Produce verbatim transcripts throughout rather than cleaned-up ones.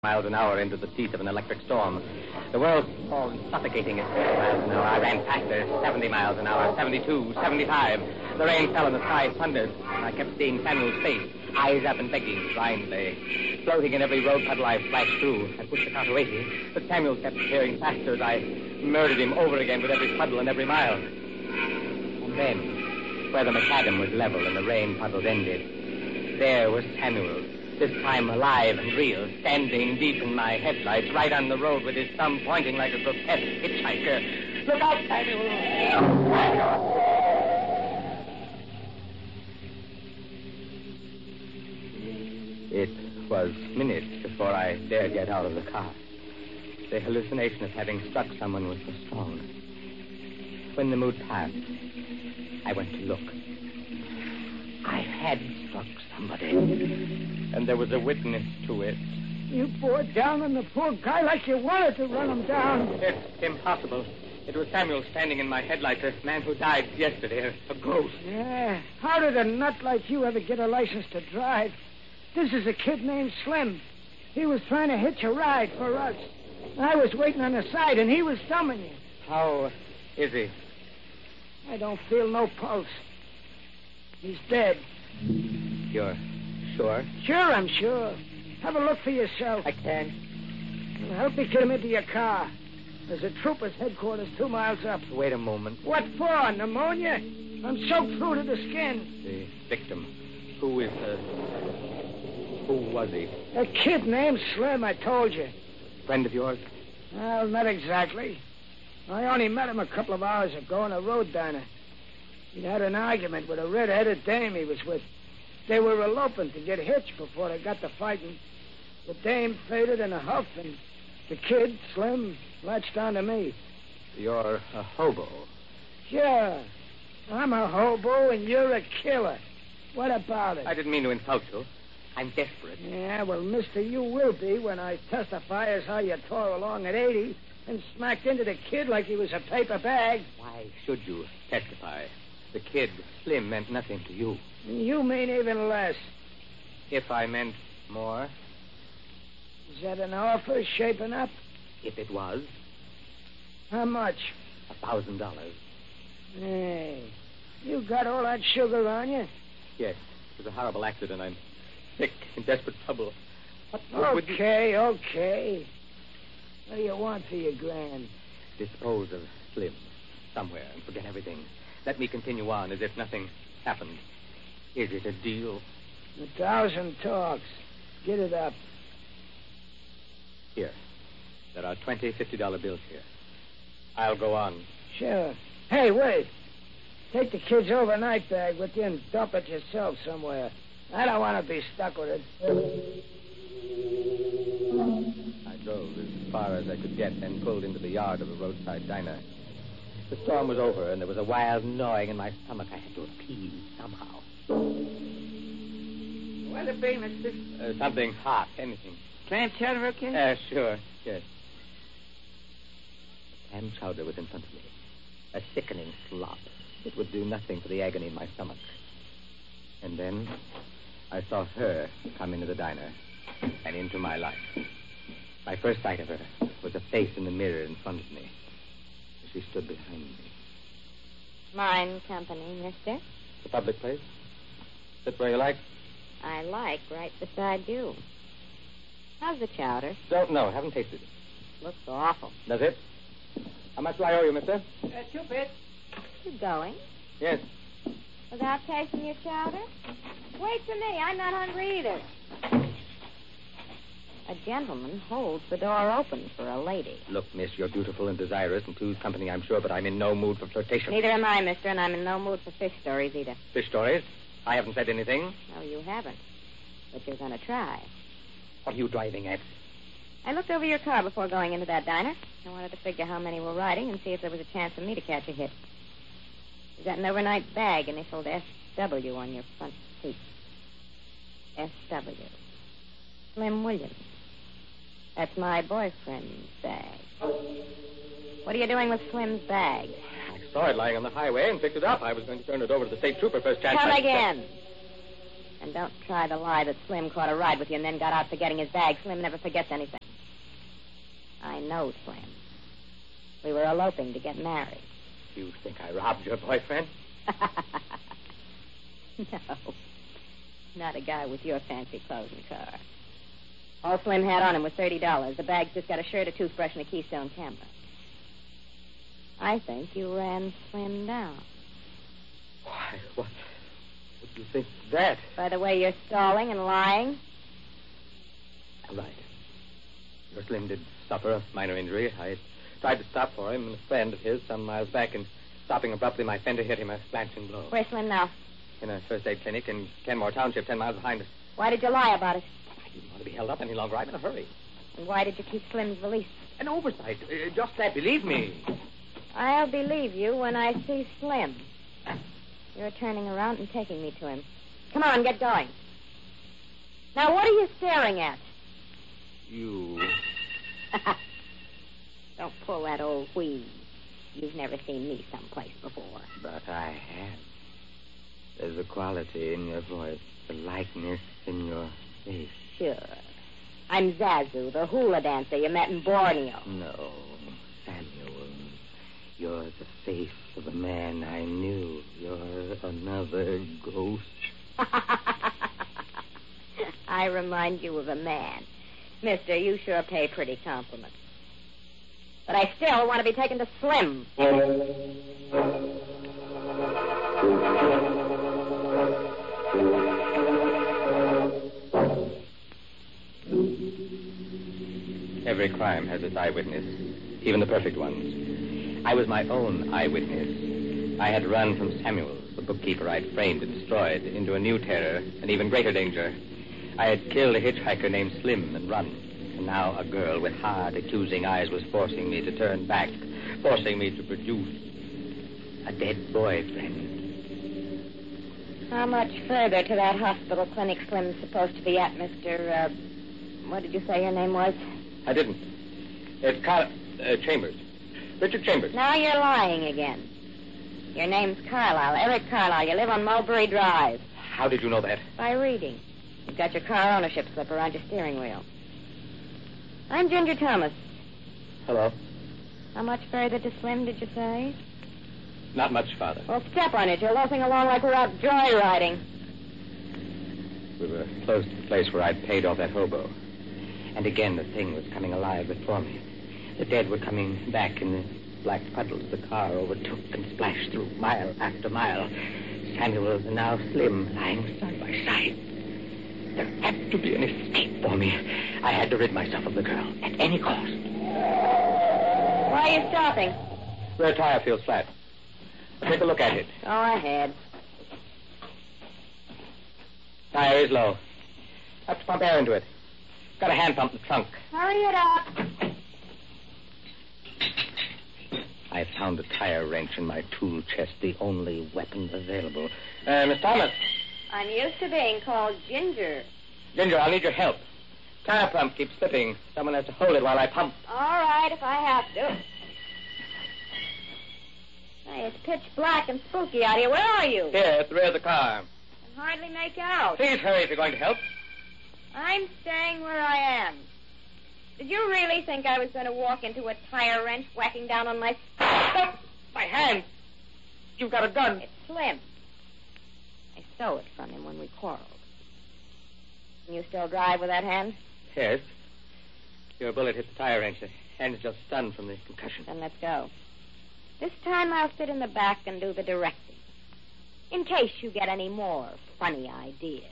miles an hour into the teeth of an electric storm. The world falls suffocating at sixty miles an hour. I ran faster, seventy miles an hour, seventy-two, seventy-five. The rain fell and the sky thundered. I kept seeing Samuel's face, eyes up and begging blindly. Floating in every road puddle I flashed through. I pushed the car to eighty, but Samuel kept tearing faster as I murdered him over again with every puddle and every mile. And then, where the macadam was level and the rain puddles ended, there was Samuel. This time alive and real, standing deep in my headlights, right on the road with his thumb pointing like a grotesque hitchhiker. Look out, Samuel! It was minutes before I dared get out of the car. The hallucination of having struck someone was so strong. When the mood passed, I went to look. I had struck somebody. And there was a witness to it. You bore down on the poor guy like you wanted to run him down. It's impossible. It was Samuel standing in my headlights, a man who died yesterday, a ghost. Yeah. How did a nut like you ever get a license to drive? This is a kid named Slim. He was trying to hitch a ride for us. I was waiting on the side, and he was thumbing you. How is he? I don't feel no pulse. He's dead. You're sure? Sure, I'm sure. Have a look for yourself. I can't. Well, help me get him into your car. There's a trooper's headquarters two miles up. Wait a moment. What for? Pneumonia? I'm soaked through to the skin. The victim. Who is, uh... Who was he? A kid named Slim, I told you. Friend of yours? Well, not exactly. I only met him a couple of hours ago in a road diner. He had an argument with a red-headed dame he was with. They were eloping to get hitched before they got to fighting. The dame faded in a huff, and the kid, Slim, latched onto me. You're a hobo. Sure. I'm a hobo, and you're a killer. What about it? I didn't mean to insult you. I'm desperate. Yeah, well, mister, you will be when I testify as how you tore along at eighty and smacked into the kid like he was a paper bag. Why should you testify? The kid, Slim, meant nothing to you. You mean even less. If I meant more? Is that an offer shaping up? If it was. How much? A thousand dollars. Hey, you got all that sugar on you? Yes. It was a horrible accident. I'm sick, in desperate trouble. What, what would you... Okay, okay. What do you want for your grand? Dispose of Slim somewhere and forget everything. Let me continue on as if nothing happened. Is it a deal? A thousand talks. Get it up. Here. There are twenty fifty-dollar bills here. I'll go on. Sure. Hey, wait. Take the kid's overnight bag with you and dump it yourself somewhere. I don't want to be stuck with it. I drove as far as I could get, then pulled into the yard of a roadside diner. The storm was over, and there was a wild gnawing in my stomach. I had to appease somehow. What'll it be, mister? Uh, something hot, anything. Clam chowder, okay? Uh, sure, yes. Clam chowder was in front of me. A sickening slop. It would do nothing for the agony in my stomach. And then I saw her come into the diner and into my life. My first sight of her was a face in the mirror in front of me. She stood behind me. Mine company, mister. The public place? Sit where you like? I like right beside you. How's the chowder? Don't know. Haven't tasted it. Looks awful. Does it? How much do I owe you, mister? Uh, two bits. You going? Yes. Without tasting your chowder? Wait for me. I'm not hungry either. A gentleman holds the door open for a lady. Look, miss, you're beautiful and desirous, and two's company, I'm sure, but I'm in no mood for flirtation. Neither am I, mister, and I'm in no mood for fish stories either. Fish stories? I haven't said anything. No, you haven't. But you're going to try. What are you driving at? I looked over your car before going into that diner. I wanted to figure how many were riding and see if there was a chance for me to catch a hit. You've got an overnight bag initialed S W on your front seat. S W. Slim Williams. That's my boyfriend's bag. What are you doing with Slim's bag? I saw it lying on the highway and picked it up. I was going to turn it over to the state trooper first chance. Come I... again. And don't try the lie that Slim caught a ride with you and then got out forgetting his bag. Slim never forgets anything. I know Slim. We were eloping to get married. You think I robbed your boyfriend? No. Not a guy with your fancy clothes and car. All Slim had on him was thirty dollars. The bag's just got a shirt, a toothbrush, and a Keystone camera. I think you ran Slim down. Why, what? What do you think of that? By the way you're stalling and lying? Right. Your Slim did suffer a minor injury. I tried to stop for him, and a friend of his some miles back, and stopping abruptly, my fender hit him a glancing blow. Where's Slim now? In a first aid clinic in Kenmore Township, ten miles behind us. Why did you lie about it? I didn't want to be held up any longer. I'm in a hurry. And why did you keep Slim's valise? An oversight. Uh, just that, believe me. I'll believe you when I see Slim. You're turning around and taking me to him. Come on, get going. Now, what are you staring at? You. Don't pull that old wheeze. You've never seen me someplace before. But I have. There's a quality in your voice, the likeness in your face. Sure. I'm Zazu, the hula dancer you met in Borneo. No, Samuel. You're the face of a man I knew. You're another ghost. I remind you of a man. Mister, you sure pay pretty compliments. But I still want to be taken to Slim. Every crime has its eyewitness, even the perfect ones. I was my own eyewitness. I had run from Samuels, the bookkeeper I'd framed and destroyed, into a new terror, an even greater danger. I had killed a hitchhiker named Slim and run. And now a girl with hard, accusing eyes was forcing me to turn back, forcing me to produce a dead boyfriend. How much further to that hospital clinic Slim's supposed to be at, Mister, uh, what did you say your name was? I didn't. It's Car- uh, Chambers. Richard Chambers. Now you're lying again. Your name's Carlisle, Eric Carlisle. You live on Mulberry Drive. How did you know that? By reading. You've got your car ownership slip around your steering wheel. I'm Ginger Thomas. Hello. How much further to Slim, did you say? Not much farther. Well, step on it. You're loafing along like we're out joyriding. We were close to the place where I'd paid off that hobo. And again, the thing was coming alive before me. The dead were coming back in the black puddles the car overtook and splashed through mile after mile. Samuels and now Slim lying side by side. There had to be an escape for me. I had to rid myself of the girl at any cost. Why are you stopping? Rear tire feels flat. Take a look at it. Go ahead. Tire is low. Have to pump air into it. Got a hand pump in the trunk. Hurry it up. I found a tire wrench in my tool chest, the only weapon available. Uh, Miss Thomas. I'm used to being called Ginger. Ginger, I'll need your help. Tire pump keeps slipping. Someone has to hold it while I pump. All right, if I have to. Hey, it's pitch black and spooky out here. Where are you? Here, at the rear of the car. I can hardly make out. Please hurry if you're going to help. I'm staying where I am. Did you really think I was going to walk into a tire wrench whacking down on my... Stop! My hand! You've got a gun. It's Slim. I stole it from him when we quarreled. Can you still drive with that hand? Yes. Your bullet hit the tire wrench. The hand's just stunned from the concussion. Then let's go. This time I'll sit in the back and do the directing. In case you get any more funny ideas.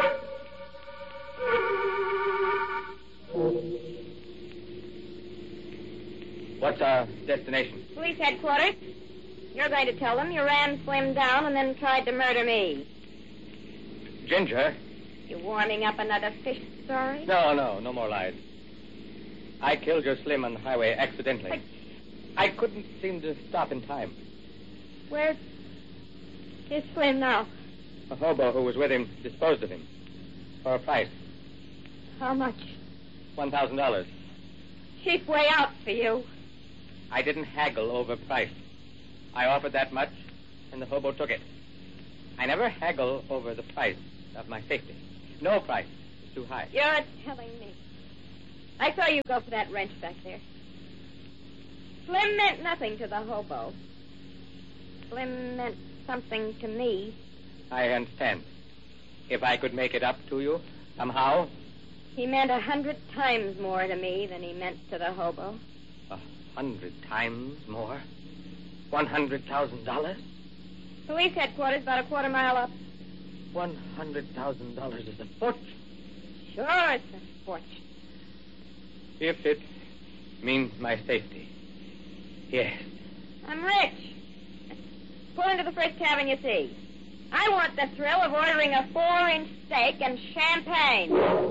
What's our destination? Police headquarters. You're going to tell them you ran Slim down and then tried to murder me. Ginger? You warming up another fish story? No, no, no more lies. I killed your Slim on the highway accidentally. I, I couldn't seem to stop in time. Where is Slim now? A hobo who was with him disposed of him. For a price. How much? One thousand dollars. Cheap way out for you. I didn't haggle over price. I offered that much, and the hobo took it. I never haggle over the price. of my safety. No price is too high. You're telling me. I saw you go for that wrench back there. Slim meant nothing to the hobo. Slim meant something to me. I understand. If I could make it up to you, somehow. He meant a hundred times more to me than he meant to the hobo. A hundred times more? One hundred thousand dollars? Police headquarters about a quarter mile up. One hundred thousand dollars is a fortune. Sure, it's a fortune. If it means my safety. Yes. I'm rich. Pull into the first tavern you see. I want the thrill of ordering a four-inch steak and champagne.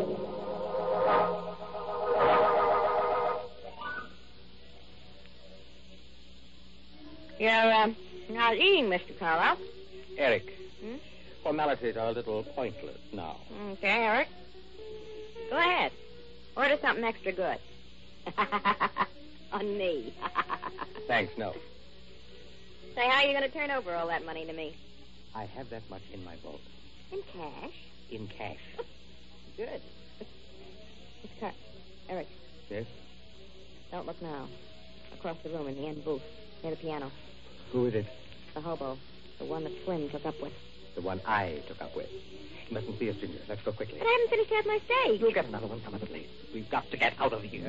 You're, uh, not eating, Mister Carlisle. Eric, Hmm? formalities are a little pointless now. Okay, Eric. Go ahead. Order something extra good. On me. Thanks, no. Say, how are you going to turn over all that money to me? I have that much in my vault. In cash? In cash. Good. Mister Car- Eric, Yes? don't look now. Across the room in the end booth, near the piano. Who is it? The hobo. The one that Slim took up with. The one I took up with. You mustn't see us, Ginger. Let's go quickly. But I haven't finished half my steak. You'll get another one some other place. We've got to get out of here.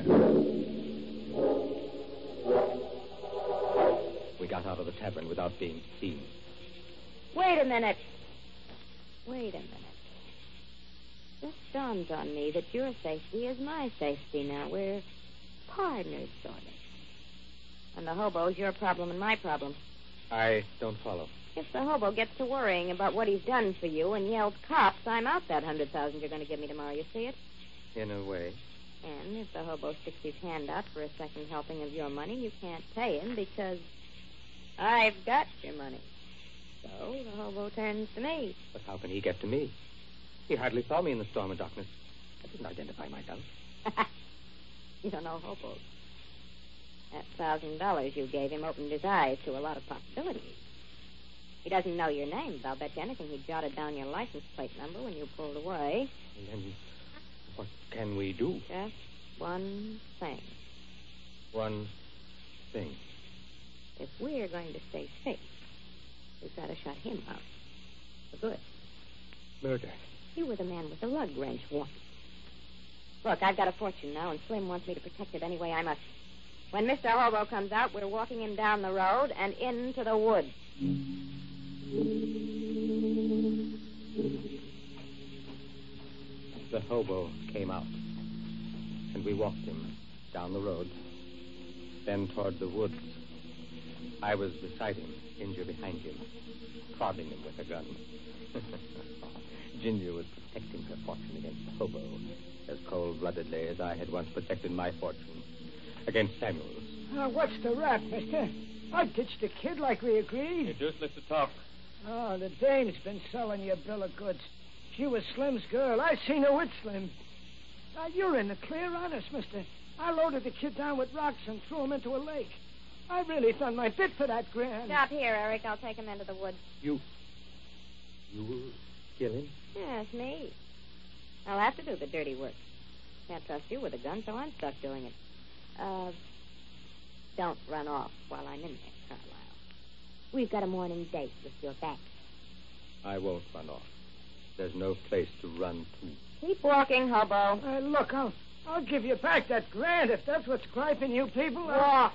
We got out of the tavern without being seen. Wait a minute. Wait a minute. Just dawns on me that your safety is my safety now. We're partners, sort of. And the hobo's your problem and my problem. I don't follow. If the hobo gets to worrying about what he's done for you and yells cops, I'm out that hundred thousand you're going to give me tomorrow. You see it? In a way. And if the hobo sticks his hand out for a second helping of your money, you can't pay him because I've got your money. So the hobo turns to me. But how can he get to me? He hardly saw me in the storm of darkness. I didn't identify myself. You don't know hobos. That thousand dollars you gave him opened his eyes to a lot of possibilities. He doesn't know your name, but I'll bet you anything he jotted down your license plate number when you pulled away. And then what can we do? Just one thing. One thing. If we're going to stay safe, we've got to shut him out. For good. Murder. You were the man with the lug wrench once. Look, I've got a fortune now, and Slim wants me to protect it any way I must. When Mister Hobo comes out, we're walking him down the road and into the woods. The hobo came out, and we walked him down the road, then toward the woods. I was beside him, Ginger behind him, prodding him with a gun. Ginger was protecting her fortune against the hobo as cold-bloodedly as I had once protected my fortune against Samuel's. Uh, what's the rap, mister? I ditched the kid like we agreed. You're useless to talk. Oh, the dame's been selling you a bill of goods. She was Slim's girl. I seen her with Slim. Now, you're in the clear, honest, mister. I loaded the kid down with rocks and threw him into a lake. I really done my bit for that grand. Stop here, Eric. I'll take him into the woods. You... You will kill him? Yes, me. I'll have to do the dirty work. Can't trust you with a gun, so I'm stuck doing it. Uh, don't run off while I'm in there, Carlisle. We've got a morning date with your back. I won't run off. There's no place to run to. Keep walking, hobo. Uh, look, I'll, I'll give you back that grand if that's what's griping you people. Walk.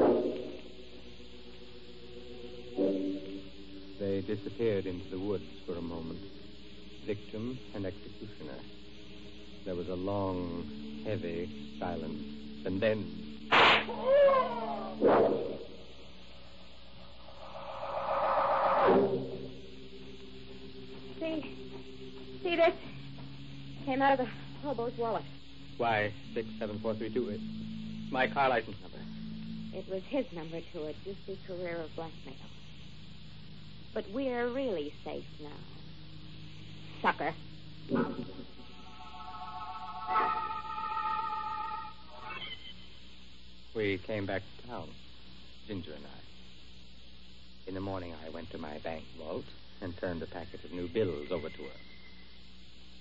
They disappeared into the woods for a moment, victim and executioner. There was a long, heavy silence, and then... See? See this? Came out of the hobo's wallet. Why, six seven four three two. It's my car license number. It was his number to a juicy career of blackmail. But we're really safe now. Sucker. We came back to town, Ginger and I. In the morning, I went to my bank vault and turned a packet of new bills over to her.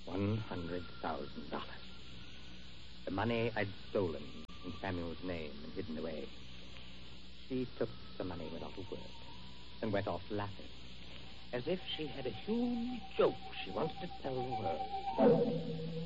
One hundred thousand dollars. The money I'd stolen in Samuel's name and hidden away. She took the money without a word and went off laughing, as if she had a huge joke she wanted to tell the world.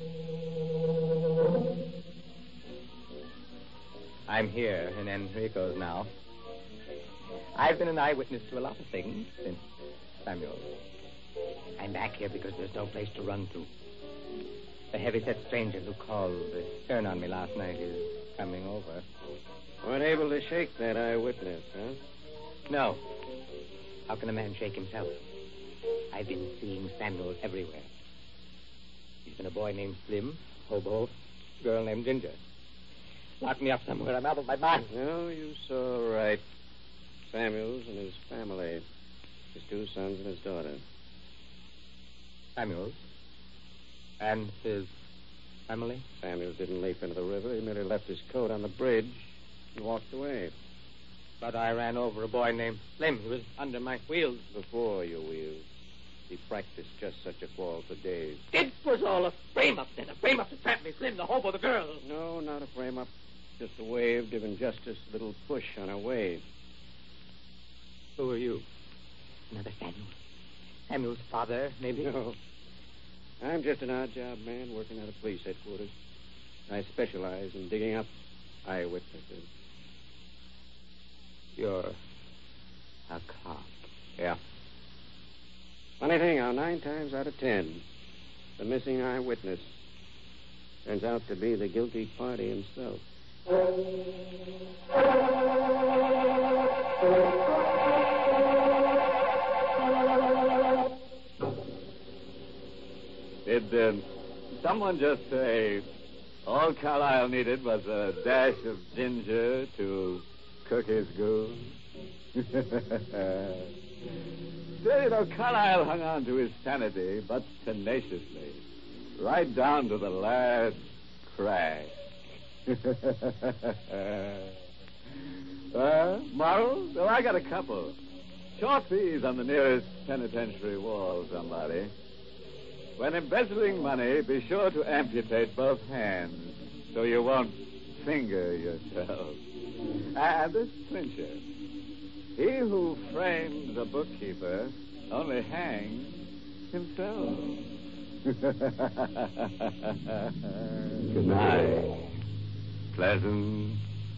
I'm here in Enrico's now. I've been an eyewitness to a lot of things since Samuel. I'm back here because there's no place to run to. The heavy-set stranger who called to turn on me last night is coming over. Weren't able to shake that eyewitness, huh? No. How can a man shake himself? I've been seeing Samuel everywhere. He's been a boy named Slim, hobo, girl named Ginger. Lock me up somewhere. I'm out of my mind. No, you saw right. Samuels and his family. His two sons and his daughter. Samuels? And his family? Samuels didn't leap into the river. He merely left his coat on the bridge and walked away. But I ran over a boy named Slim. He was under my wheels. Before your wheels. He practiced just such a fall for days. It was all a frame-up then. A frame-up to trap me, Slim, the hobo, the girl. No, not a frame-up. Just a wave giving justice a little push on her way. Who are you? Another Samuel. Samuel's father, maybe? No. I'm just an odd-job man working at a police headquarters. I specialize in digging up eyewitnesses. You're a cop. Yeah. Funny thing, how nine times out of ten, the missing eyewitness turns out to be the guilty party himself. Did uh, someone just say all Carlyle needed was a dash of ginger to cook his goose? Still, you know, Carlyle hung on to his sanity, but tenaciously, right down to the last crash. uh, morals? Well, I got a couple. Short fees on the nearest penitentiary wall, somebody. When embezzling money, be sure to amputate both hands so you won't finger yourself. And this clincher. He who frames a bookkeeper only hangs himself. Good night. Pleasant